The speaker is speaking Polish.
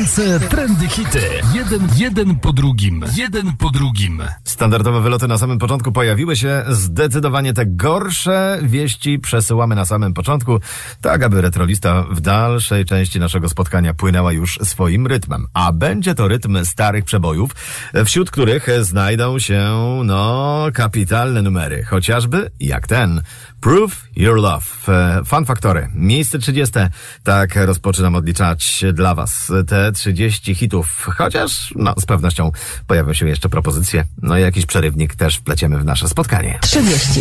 Gorące trendy hity. Jeden po drugim. Standardowe wyloty na samym początku pojawiły się. Zdecydowanie te gorsze wieści przesyłamy na samym początku, tak aby retrolista w dalszej części naszego spotkania płynęła już swoim rytmem. A będzie to rytm starych przebojów, wśród których znajdą się, kapitalne numery. Chociażby jak ten. Prove Your Love. Fun Factory. Miejsce 30. Tak rozpoczynam odliczać dla Was te 30 hitów. Chociaż, z pewnością pojawią się jeszcze propozycje. I jakiś przerywnik też wpleciemy w nasze spotkanie. 30.